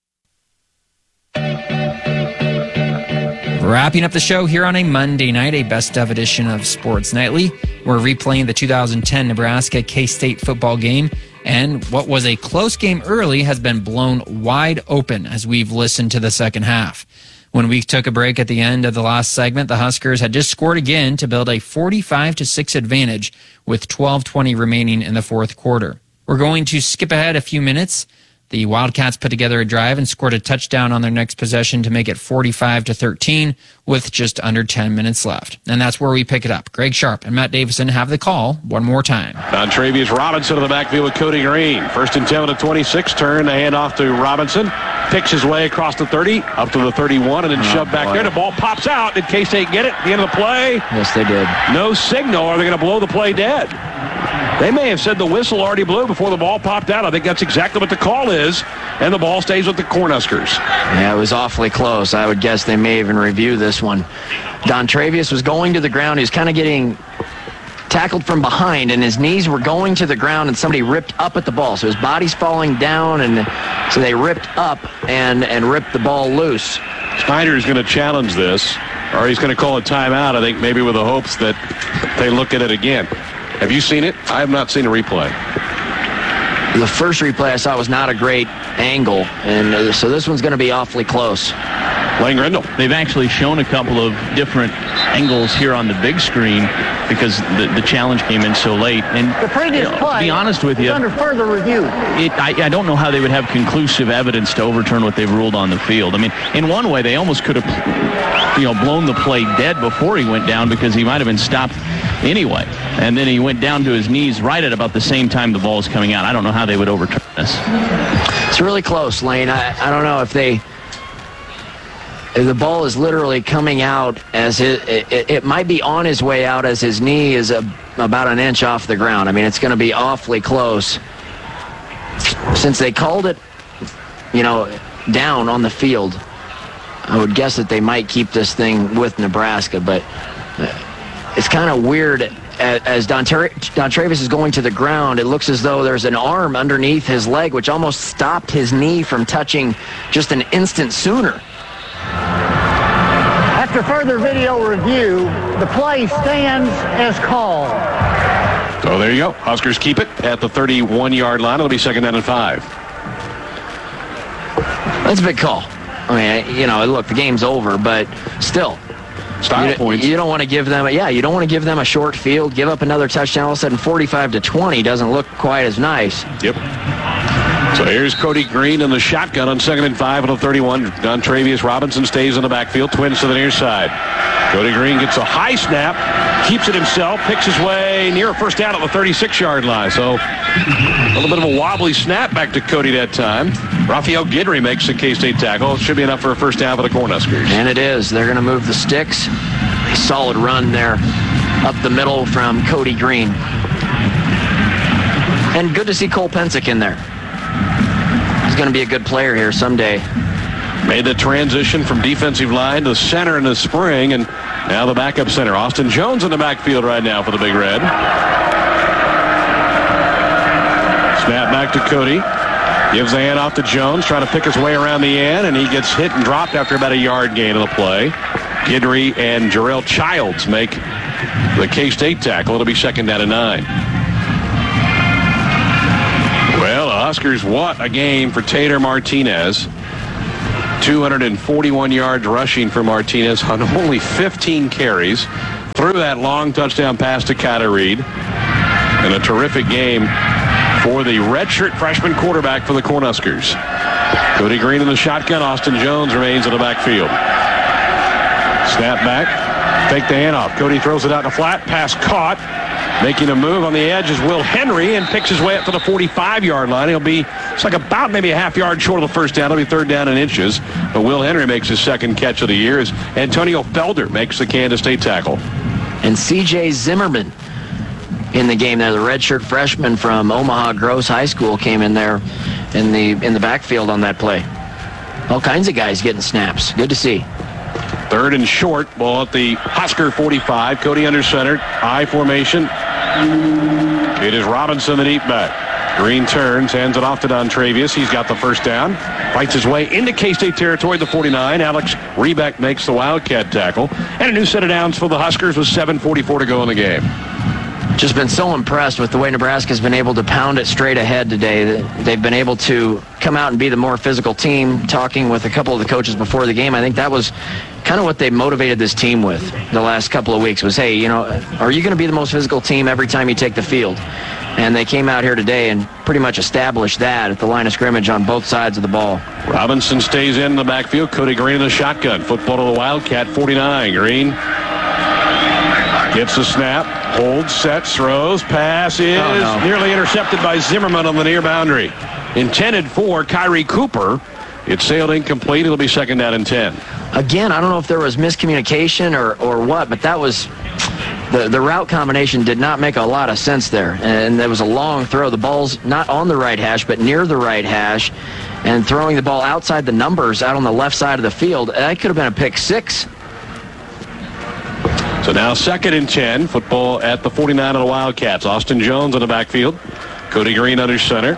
Wrapping up the show here on a Monday night, a best-of edition of Sports Nightly. We're replaying the 2010 Nebraska K-State football game, and what was a close game early has been blown wide open as we've listened to the second half. When we took a break at the end of the last segment, the Huskers had just scored again to build a 45-6 advantage with 12:20 remaining in the fourth quarter. We're going to skip ahead a few minutes. The Wildcats put together a drive and scored a touchdown on their next possession to make it 45-13 with just under 10 minutes left. And that's where we pick it up. Greg Sharp and Matt Davison have the call one more time. Dontravius Robinson in the backfield with Cody Green. First and 10 with a 26 turn. The handoff to Robinson. Picks his way across the 30, up to the 31, and then shoved back there. The ball pops out. Did K-State get it at the end of the play? Yes, they did. No signal. Are they going to blow the play dead? They may have said the whistle already blew before the ball popped out. I think that's exactly what the call is, and the ball stays with the Cornhuskers. Yeah, it was awfully close. I would guess they may even review this one. Dontravius was going to the ground. He was kind of getting tackled from behind, and his knees were going to the ground, and somebody ripped up at the ball. So his body's falling down, and so they ripped up and ripped the ball loose. Snyder is going to challenge this, or he's going to call a timeout, I think, maybe with the hopes that they look at it again. Have you seen it? I have not seen a replay. The first replay I saw was not a great angle, and so this one's going to be awfully close. Lane Grindle. They've actually shown a couple of different angles here on the big screen because the challenge came in so late. And the previous play, to be honest with you, under further review. I don't know how they would have conclusive evidence to overturn what they've ruled on the field. I mean, in one way, they almost could have, blown the play dead before he went down because he might have been stopped anyway. And then he went down to his knees right at about the same time the ball is coming out. I don't know how they would overturn this. It's really close, Lane. I don't know if the ball is literally coming out as it might be on his way out as his knee is about an inch off the ground. I mean, it's going to be awfully close. Since they called it, down on the field, I would guess that they might keep this thing with Nebraska, but it's kind of weird. As Dontravius is going to the ground, it looks as though there's an arm underneath his leg, which almost stopped his knee from touching just an instant sooner. After further video review, the play stands as called. So there you go. Huskers keep it at the 31-yard line. It'll be 2nd down and 5. That's a big call. I mean, look, the game's over, but still. Style points. You don't want to give them a short field, give up another touchdown. All of a sudden, 45-20 doesn't look quite as nice. Yep. So here's Cody Green in the shotgun on 2nd and 5 on the 31. Dontravius Robinson stays in the backfield, twins to the near side. Cody Green gets a high snap, keeps it himself, picks his way near a first down at the 36-yard line. So a little bit of a wobbly snap back to Cody that time. Raphael Guidry makes the K-State tackle. It should be enough for a first down for the Cornhuskers. And it is. They're going to move the sticks. A solid run there up the middle from Cody Green. And good to see Cole Pensick in there. He's going to be a good player here someday. Made the transition from defensive line to center in the spring, and now the backup center. Austin Jones in the backfield right now for the Big Red. Snap back to Cody. Gives the handoff to Jones, trying to pick his way around the end, and he gets hit and dropped after about a yard gain of the play. Guidry and Jarrell Childs make the K-State tackle. It'll be 2nd down and 9. Well, the Huskers, what a game for Taylor Martinez. 241 yards rushing for Martinez on only 15 carries. Threw that long touchdown pass to Kyler Reed. And a terrific game for the redshirt freshman quarterback for the Cornhuskers. Cody Green in the shotgun. Austin Jones remains in the backfield. Snap back. Fake the handoff. Cody throws it out in the flat. Pass caught. Making a move on the edge is Will Henry and picks his way up to the 45-yard line. It's like about maybe a half yard short of the first down. It'll be third down in inches. But Will Henry makes his second catch of the year as Antonio Felder makes the Kansas State tackle. And C.J. Zimmerman in the game there. The redshirt freshman from Omaha Gross High School came in there in the backfield on that play. All kinds of guys getting snaps. Good to see. Third and short. Ball at the Husker 45. Cody under center. I formation. It is Robinson, the deep back. Green turns, hands it off to Dontravius. He's got the first down. Fights his way into K-State territory, the 49. Alex Rebeck makes the Wildcat tackle. And a new set of downs for the Huskers with 7:44 to go in the game. Just been so impressed with the way Nebraska's been able to pound it straight ahead today. They've been able to come out and be the more physical team. Talking with a couple of the coaches before the game, I think that was kind of what they motivated this team with the last couple of weeks was, hey, are you going to be the most physical team every time you take the field? And they came out here today and pretty much established that at the line of scrimmage on both sides of the ball. Robinson stays in the backfield. Cody Green in the shotgun. Football to the Wildcat 49. Green gets the snap. Holds, sets, throws. Pass is nearly intercepted by Zimmerman on the near boundary. Intended for Kyrie Cooper. It sailed incomplete. It'll be second down and 10. Again, I don't know if there was miscommunication or what, but that was the route combination did not make a lot of sense there. And there was a long throw. The ball's not on the right hash, but near the right hash. And throwing the ball outside the numbers out on the left side of the field, that could have been a pick six. So now second and 10. Football at the 49 of the Wildcats. Austin Jones in the backfield. Cody Green under center.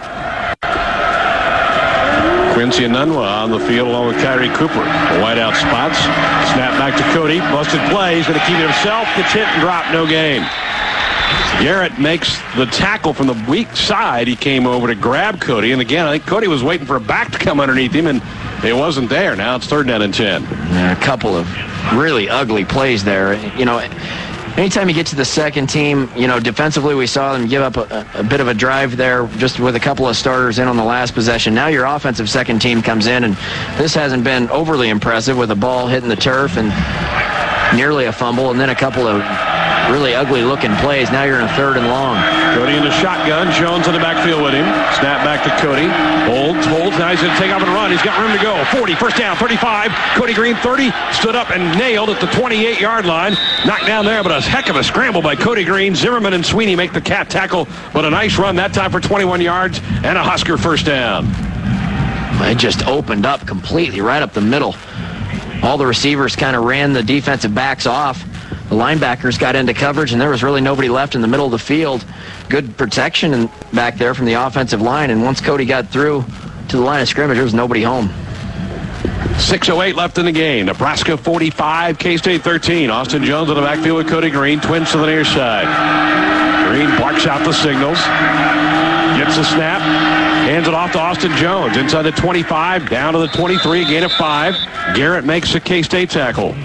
Quincy Enunwa on the field along with Kyrie Cooper. The wideout spots. Snap back to Cody. Busted play. He's going to keep it himself. Gets hit and dropped. No gain. Garrett makes the tackle from the weak side. He came over to grab Cody. And again, I think Cody was waiting for a back to come underneath him, and it wasn't there. Now it's third down and 10. A couple of really ugly plays there. Anytime you get to the second team, defensively we saw them give up a bit of a drive there just with a couple of starters in on the last possession. Now your offensive second team comes in, and this hasn't been overly impressive with a ball hitting the turf and nearly a fumble and then a couple of really ugly-looking plays. Now you're in a third and long. Cody in the shotgun. Jones in the backfield with him. Snap back to Cody. Holds. Now he's going to take off and run. He's got room to go. 40, first down, 35. Cody Green, 30. Stood up and nailed at the 28-yard line. Knocked down there, but a heck of a scramble by Cody Green. Zimmerman and Sweeney make the cat tackle, but a nice run that time for 21 yards and a Husker first down. It just opened up completely right up the middle. All the receivers kind of ran the defensive backs off. The linebackers got into coverage, and there was really nobody left in the middle of the field. Good protection back there from the offensive line, and once Cody got through to the line of scrimmage, there was nobody home. 6:08 left in the game. Nebraska 45, K-State 13. Austin Jones in the backfield with Cody Green. Twins to the near side. Green barks out the signals. Gets the snap. Hands it off to Austin Jones. Inside the 25, down to the 23, gain of 5. Garrett makes a K-State tackle.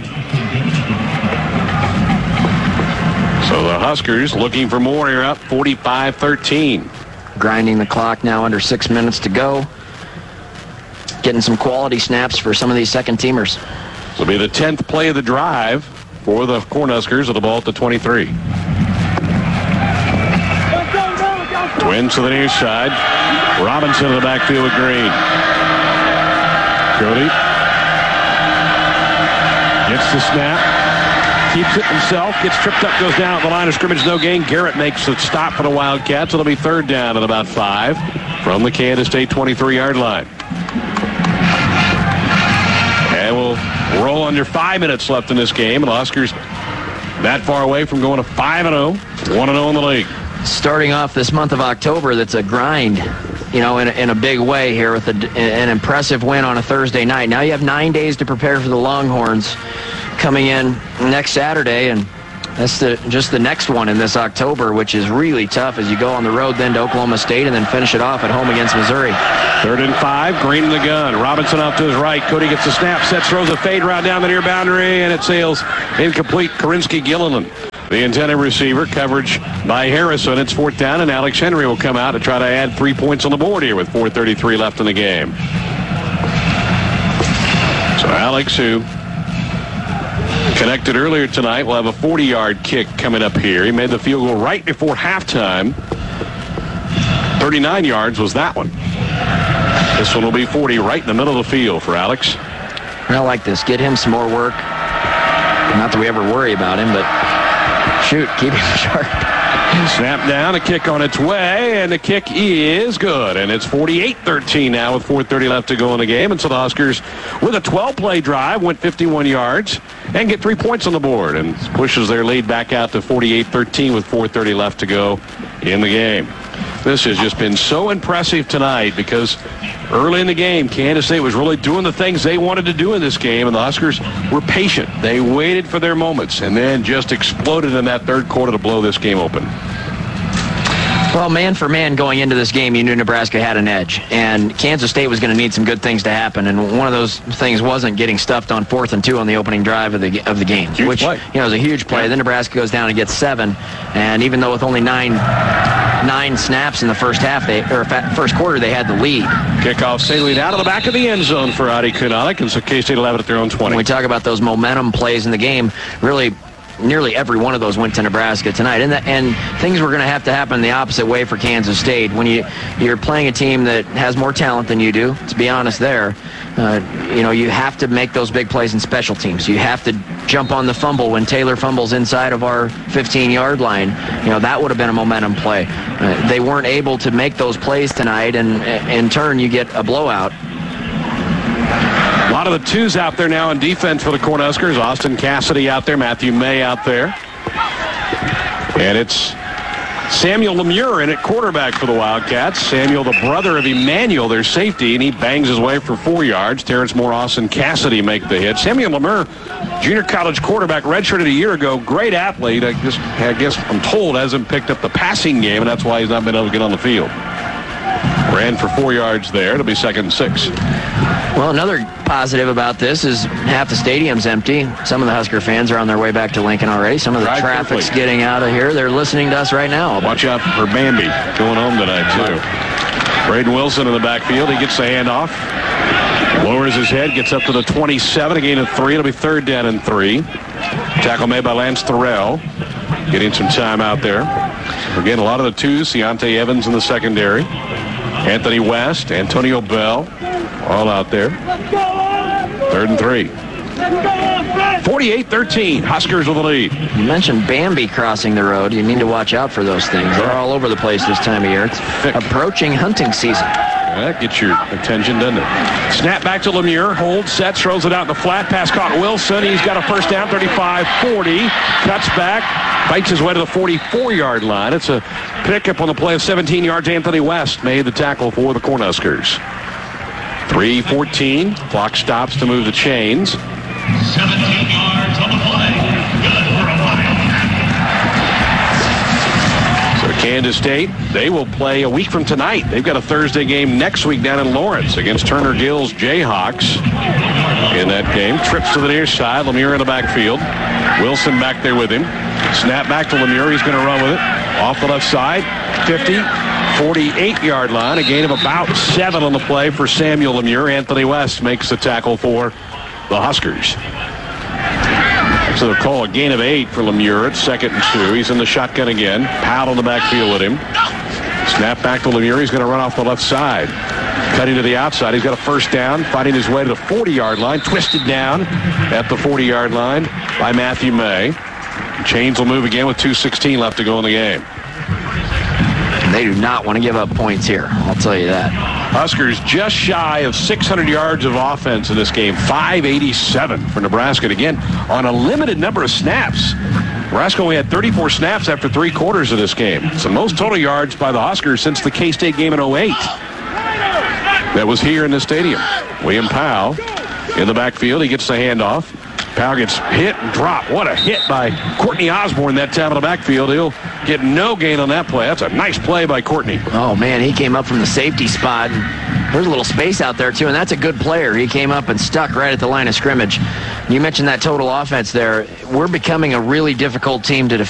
So the Huskers looking for more here, up 45-13. Grinding the clock now, under 6 minutes to go. Getting some quality snaps for some of these second-teamers. This will be the 10th play of the drive for the Cornhuskers with the ball at the 23. Twins to the near side. Robinson in the backfield with Green. Cody gets the snap. Keeps it himself, gets tripped up, goes down at the line of scrimmage, no gain. Garrett makes the stop for the Wildcats. It'll be third down at about 5 from the Kansas State 23-yard line. And we'll roll under 5 minutes left in this game. And the Huskers that far away from going to 5-0, 1-0 in the league. Starting off this month of October, that's a grind, in a big way here with an impressive win on a Thursday night. Now you have 9 days to prepare for the Longhorns coming in next Saturday, and That's just the next one in this October, which is really tough as you go on the road then to Oklahoma State and then finish it off at home against Missouri. 3rd and 5, Green in the gun. Robinson off to his right. Cody gets the snap, sets, throws a fade route down the near boundary, and it sails incomplete. Karinsky Gilliland, the intended receiver. Coverage by Harrison. It's 4th down, and Alex Henry will come out to try to add 3 points on the board here with 4:33 left in the game. So Alex, who connected earlier tonight, will have a 40-yard kick coming up here. He made the field goal right before halftime. 39 yards was that one. This one will be 40 right in the middle of the field for Alex. I like this. Get him some more work. Not that we ever worry about him, but shoot, keep him sharp. Snap down, a kick on its way, and the kick is good. And it's 48-13 now with 4:30 left to go in the game. And so the Huskers, with a 12-play drive, went 51 yards and get 3 points on the board and pushes their lead back out to 48-13 with 4:30 left to go in the game. This has just been so impressive tonight because early in the game, Kansas State was really doing the things they wanted to do in this game, and the Huskers were patient. They waited for their moments and then just exploded in that third quarter to blow this game open. Well, man for man going into this game, you knew Nebraska had an edge, and Kansas State was going to need some good things to happen, and one of those things wasn't getting stuffed on 4th and 2 on the opening drive of the game, which was a huge play. Then Nebraska goes down and gets 7, and even though with only nine snaps in the first half, first quarter, they had the lead. Kickoff sailing out of the back of the end zone for Adi Kunalik, and so K-State will have it at their own 20. When we talk about those momentum plays in the game, really nearly every one of those went to Nebraska tonight, and things were going to happen the opposite way for Kansas State. When you're playing a team that has more talent than you do, to be honest there, you have to make those big plays in special teams. You have to jump on the fumble when Taylor fumbles inside of our 15-yard line. That would have been a momentum play. They weren't able to make those plays tonight, and in turn you get a blowout. A lot of the twos out there now in defense for the Cornhuskers. Austin Cassidy out there, Matthew May out there. And it's Samuel Lemure in at quarterback for the Wildcats. Samuel, the brother of Emmanuel, their safety, and he bangs his way for 4 yards. Terrence Moore, Austin Cassidy make the hit. Samuel Lemure, junior college quarterback, redshirted a year ago. Great athlete. I guess I'm told hasn't picked up the passing game, and that's why he's not been able to get on the field. Ran for 4 yards there. It'll be 2nd and 6. Well, another positive about this is half the stadium's empty. Some of the Husker fans are on their way back to Lincoln already. Some of the traffic's getting out of here. They're listening to us right now. Watch out for Bambi going home tonight, too. Braden Wilson in the backfield. He gets the handoff. Lowers his head, gets up to the 27, a gain of 3. It'll be 3rd down and 3. Tackle made by Lance Thorell. Getting some time out there. Again, a lot of the twos. Deontay Evans in the secondary. Anthony West, Antonio Bell, all out there. 3rd and 3. 48-13. Huskers with the lead. You mentioned Bambi crossing the road. You need to watch out for those things. They're all over the place this time of year. It's approaching hunting season. That gets your attention, doesn't it? Snap back to Lemure. Holds, sets, throws it out in the flat. Pass caught Wilson. He's got a first down, 35-40. Cuts back. Fights his way to the 44-yard line. It's a pickup on the play of 17 yards. Anthony West made the tackle for the Cornhuskers. 3:14. Clock stops to move the chains. 17 yards on the play. Good for a So Kansas State, they will play a week from tonight. They've got a Thursday game next week down in Lawrence against Turner Gill's Jayhawks. In that game, trips to the near side. Lemure in the backfield. Wilson back there with him. Snap back to Lemure. He's going to run with it. Off the left side. 50, 48-yard line. A gain of about 7 on the play for Samuel Lemure. Anthony West makes the tackle for the Huskers. So they'll call a gain of 8 for Lemure at 2nd and 2. He's in the shotgun again. Powell in the backfield with him. Snap back to Lemure. He's going to run off the left side. Cutting to the outside. He's got a first down. Fighting his way to the 40-yard line. Twisted down at the 40-yard line by Matthew May. Chains will move again with 2:16 left to go in the game. They do not want to give up points here. I'll tell you that. Huskers just shy of 600 yards of offense in this game. 587 for Nebraska. And again, on a limited number of snaps. Nebraska only had 34 snaps after 3 quarters of this game. It's the most total yards by the Huskers since the K-State game in 08. That was here in the stadium. William Powell in the backfield. He gets the handoff. Powell gets hit and dropped. What a hit by Courtney Osborne that time in the backfield. He'll get no gain on that play. That's a nice play by Courtney. Oh, man, he came up from the safety spot. There's a little space out there, too, and that's a good player. He came up and stuck right at the line of scrimmage. You mentioned that total offense there. We're becoming a really difficult team to defend.